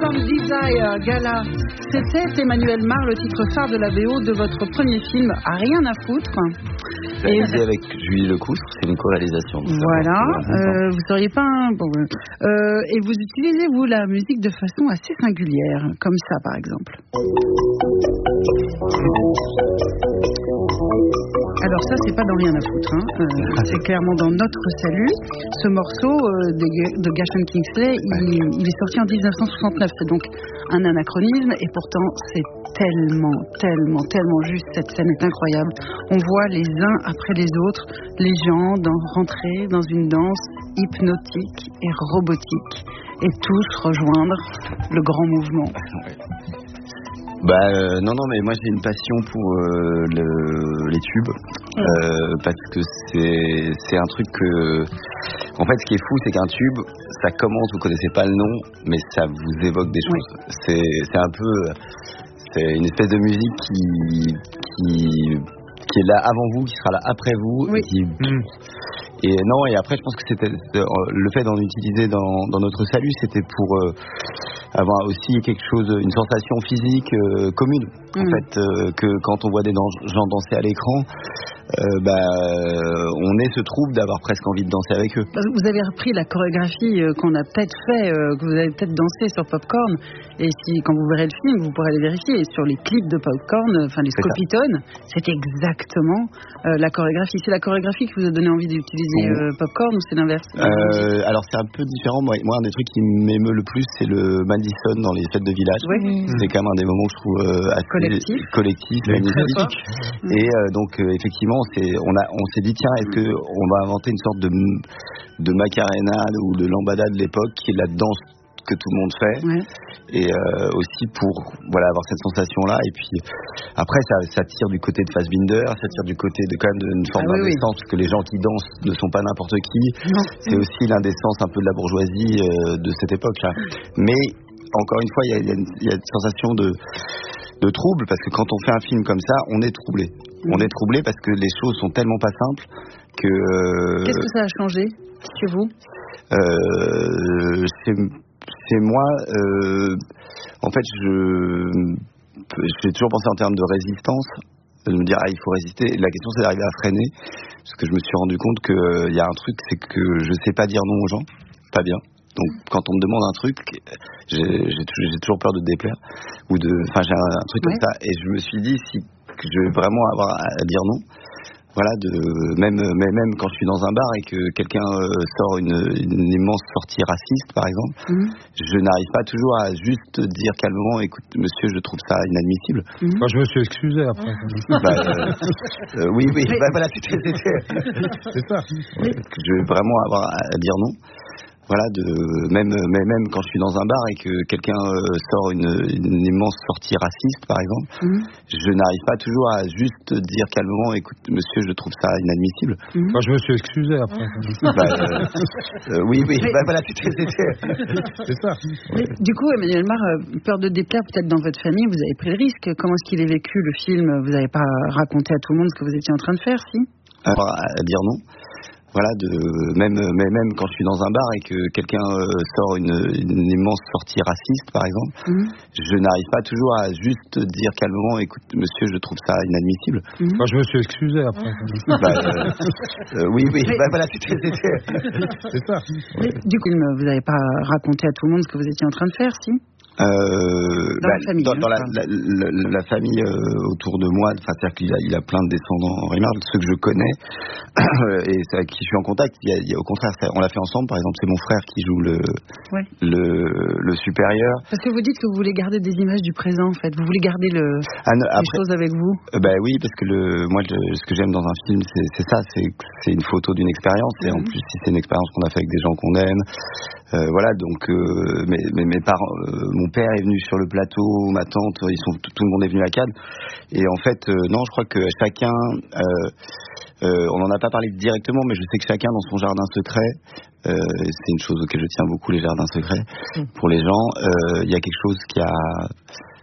Some Desire Gala. C'était Emmanuel Mar, le titre phare de la BO de votre premier film, À rien à foutre. Réalisé avec Julie Lecoustre, c'est une co-réalisation. Voilà, vous seriez pas et vous utilisez, vous, la musique de façon assez singulière, comme ça, par exemple. Alors ça, c'est pas dans Rien à foutre, c'est clairement dans Notre Salut. Ce morceau de Gashon Kingsley, il est sorti en 1969, c'est donc un anachronisme, et pourtant c'est tellement juste, cette scène est incroyable. On voit les uns après les autres, les gens rentrer dans une danse hypnotique et robotique, et tous rejoindre le grand mouvement. Non, mais moi j'ai une passion pour les tubes, parce que c'est un truc que, en fait, ce qui est fou, c'est qu'un tube, ça commence, vous connaissez pas le nom, mais ça vous évoque des choses. C'est un peu, c'est une espèce de musique qui est là avant vous, qui sera là après vous, et après je pense que c'était le fait d'en utiliser dans Notre Salut, c'était pour avoir aussi quelque chose, une sensation physique commune, en fait, que quand on voit des gens danser à l'écran, on est ce trouble d'avoir presque envie de danser avec eux. Vous avez repris la chorégraphie qu'on a peut-être fait, que vous avez peut-être dansé sur Popcorn, et quand vous verrez le film, vous pourrez aller vérifier. Et sur les clips de Popcorn, enfin les Scopitones, c'est exactement la chorégraphie. C'est la chorégraphie qui vous a donné envie d'utiliser Popcorn, ou c'est l'inverse? Alors c'est un peu différent. Moi, un des trucs qui m'émeut le plus, c'est le Madison dans les fêtes de village. C'est quand même un des moments que je trouve assez collectif, magnifique. Et donc effectivement, on s'est dit, tiens, est-ce qu'on va inventer une sorte de Macarena ou de lambada de l'époque, qui est la danse que tout le monde fait, et aussi pour avoir cette sensation là. Et puis après ça tire du côté de Fassbinder, ça tire du côté de quand même d'une forme d'indécence, parce que les gens qui dansent ne sont pas n'importe qui. C'est aussi l'indécence un peu de la bourgeoisie de cette époque là. Mais encore une fois, il y a une sensation de trouble, parce que quand on fait un film comme ça, on est troublé. On est troublé parce que les choses sont tellement pas simples que... Qu'est-ce que ça a changé chez vous? C'est moi, en fait, j'ai toujours pensé en termes de résistance, de me dire, il faut résister. La question, c'est d'arriver à freiner, parce que je me suis rendu compte qu'il y a un truc, c'est que je sais pas dire non aux gens, pas bien. Donc, quand on me demande un truc, j'ai toujours peur de déplaire, j'ai un truc comme ça. Et je me suis dit, si je veux vraiment avoir à dire non, même quand je suis dans un bar et que quelqu'un sort une immense sortie raciste, par exemple, je n'arrive pas toujours à juste dire calmement, écoute, monsieur, je trouve ça inadmissible. Moi, je me suis excusé après. C'est ça. Je veux vraiment avoir à dire non. Même quand je suis dans un bar et que quelqu'un sort une immense sortie raciste, par exemple, je n'arrive pas toujours à juste dire calmement, écoute, monsieur, je trouve ça inadmissible. Moi, je me suis excusé après. C'est ça. Mais, du coup, Emmanuel Mar, peur de déplaire peut-être dans votre famille, vous avez pris le risque. Comment est-ce qu'il est vécu, le film? Vous n'avez pas raconté à tout le monde ce que vous étiez en train de faire, si? À dire non. Même quand je suis dans un bar et que quelqu'un sort une immense sortie raciste, par exemple, je n'arrive pas toujours à juste dire calmement, écoute, monsieur, je trouve ça inadmissible. Moi, je me suis excusé après. C'est ça. Mais, du coup, vous n'avez pas raconté à tout le monde ce que vous étiez en train de faire, si? Dans la famille autour de moi, c'est-à-dire qu'il a plein de descendants Henri Mar, ceux que je connais et avec qui je suis en contact, au contraire, on l'a fait ensemble. Par exemple, c'est mon frère qui joue le supérieur. Parce que vous dites que vous voulez garder des images du présent, en fait. Vous voulez garder les choses avec vous. Oui, parce que moi, ce que j'aime dans un film, c'est ça, c'est une photo d'une expérience, et en plus, si c'est une expérience qu'on a fait avec des gens qu'on aime, donc mes parents, mon père est venu sur le plateau, ma tante, tout le monde est venu à Cannes, et en fait, non, je crois que chacun, on n'en a pas parlé directement, mais je sais que chacun dans son jardin secret, c'est une chose auquel je tiens beaucoup, les jardins secrets, pour les gens, il y a quelque chose qui a